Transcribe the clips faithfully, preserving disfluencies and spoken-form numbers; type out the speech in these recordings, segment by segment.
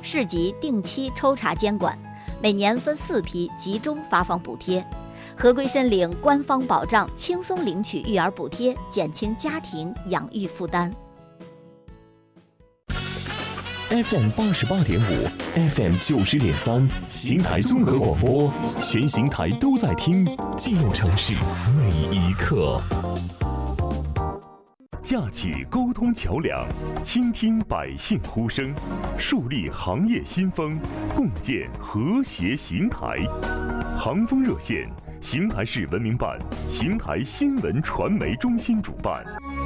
市级定期抽查监管，每年分四批集中发放补贴。合规申领官方保障，轻松领取育儿补贴，减轻家庭养育负担。 F M 八十八点五 ，F M 九十点三，邢台综合广播，全邢台都在听，记录城市每一刻。架起沟通桥梁，倾听百姓呼声，树立行业新风，共建和谐邢台。杭丰热线，邢台市文明办、邢台新闻传媒中心主办。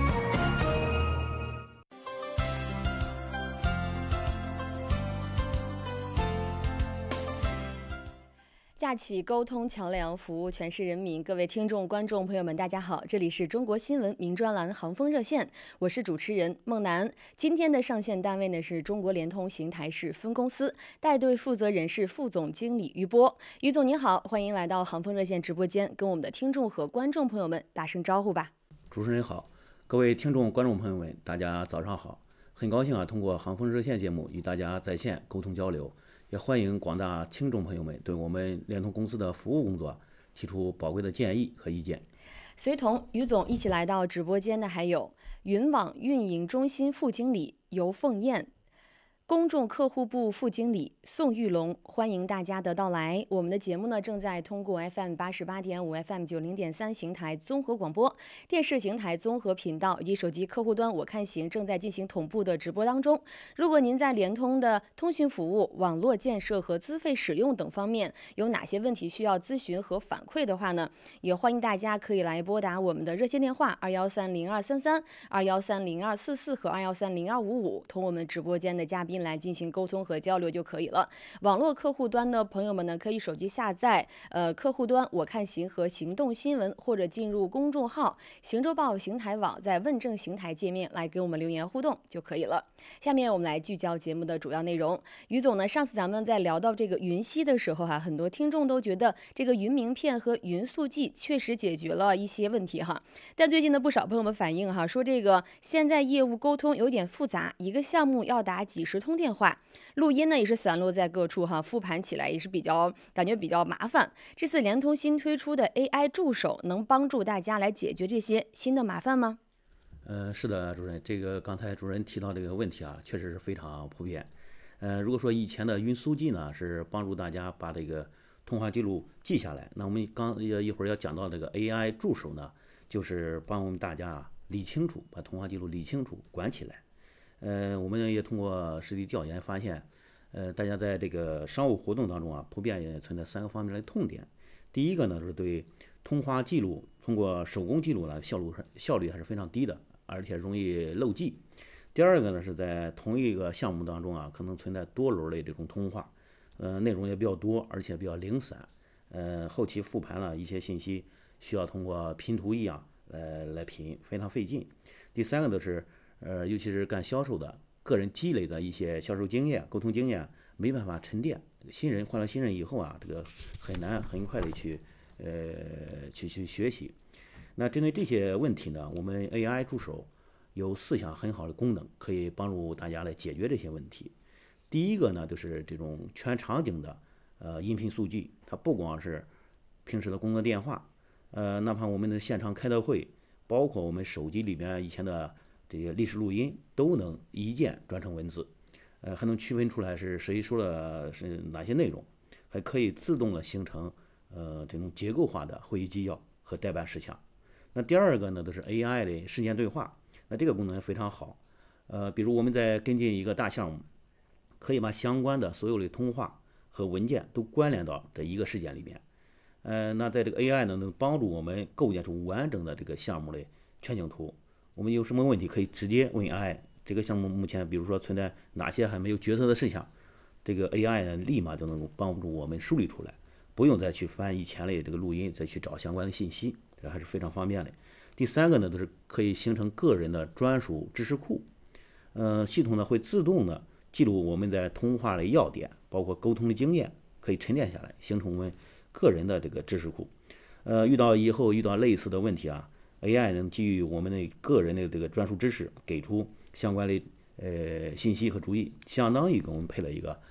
架起沟通桥梁，服务全市人民。各位听众、观众朋友们，大家好，这里是中国新闻名专栏杭丰热线，我是主持人孟楠。今天的上线单位呢是中国联通邢台市分公司，带队负责人是副总经理于波。于总您好，欢迎来到杭丰热线直播间，跟我们的听众和观众朋友们打声招呼吧。 主持人好，各位听众、观众朋友们，大家早上好。很高兴啊，通过杭丰热线节目与大家在线沟通交流。也欢迎广大听众朋友们对我们联通公司的服务工作提出宝贵的建议和意见。 随同于总一起来到直播间的还有云网运营中心副经理尤凤燕、公众客户部副经理宋玉龙，欢迎大家的到来。我们的节目呢，正在通过 F M 八十八点五、F M 九零点三邢台综合广播电视邢台综合频道以及手机客户端我看行正在进行同步的直播当中。如果您在联通的通讯服务、网络建设和资费使用等方面有哪些问题需要咨询和反馈的话呢，也欢迎大家可以来拨打我们的热线电话二幺三零二三三、二幺三零二四四和二幺三零二五五，同我们直播间的嘉宾来进行沟通和交流就可以了。网络客户端的朋友们呢，可以手机下载呃客户端我看行和行动新闻，或者进入公众号行周报邢台网，在问政邢台界面来给我们留言互动就可以了。下面我们来聚焦节目的主要内容。于总呢，上次咱们在聊到这个云息的时候哈、啊，很多听众都觉得这个云名片和云速记确实解决了一些问题哈，但最近的不少朋友们反映哈，说这个现在业务沟通有点复杂，一个项目要打几十通电话，录音呢也是散落在各处哈，复盘起来也是比较感觉比较麻烦。这次联通新推出的 A I 助手能帮助大家来解决这些新的麻烦吗？ 呃，是的，主任，这个刚才主任提到这个问题啊，确实是非常普遍。呃，如果说以前的云速记呢是帮助大家把这个通话记录记下来，那我们刚一会儿要讲到这个 A I 助手呢，就是帮我们大家理清楚，把通话记录理清楚，管起来。呃，我们也通过实地调研发现，呃，大家在这个商务活动当中啊，普遍也存在三个方面的痛点。第一个呢，是对通话记录通过手工记录呢，效率效率还是非常低的，而且容易漏记。第二个呢，是在同一个项目当中啊，可能存在多轮的这种通话，呃，内容也比较多，而且比较零散。呃，后期复盘了一些信息，需要通过拼图一样来来拼，非常费劲。第三个呢是，呃，尤其是干销售的，个人积累的一些销售经验、沟通经验，没办法沉淀。新人换了新人以后啊，这个很难很快的去，呃，去去学习。那针对这些问题呢，我们 A I 助手有四项很好的功能，可以帮助大家来解决这些问题。第一个呢，就是这种全场景的呃音频数据，它不光是平时的工作电话，呃，哪怕我们的现场开的会，包括我们手机里边以前的这些历史录音，都能一键转成文字，呃，还能区分出来是谁说的是哪些内容，还可以自动的形成呃这种结构化的会议纪要和待办事项。那第二个呢，都是 A I 的事件对话，那这个功能非常好。呃，比如我们在跟进一个大项目，可以把相关的所有的通话和文件都关联到这一个事件里面。呃，那在这个 A I 呢，能帮助我们构建出完整的这个项目的全景图。我们有什么问题可以直接问 A I， 这个项目目前比如说存在哪些还没有决策的事项，这个 A I 呢立马就能够帮助我们梳理出来，不用再去翻以前的这个录音，再去找相关的信息，这还是非常方便的。第三个呢，都是可以形成个人的专属知识库，呃，系统呢会自动的记录我们在通话的要点，包括沟通的经验，可以沉淀下来，形成我们个人的这个知识库。呃，遇到以后遇到类似的问题啊 ，A I 能基于我们的个人的这个专属知识，给出相关的呃信息和主意，相当于给我们配了一个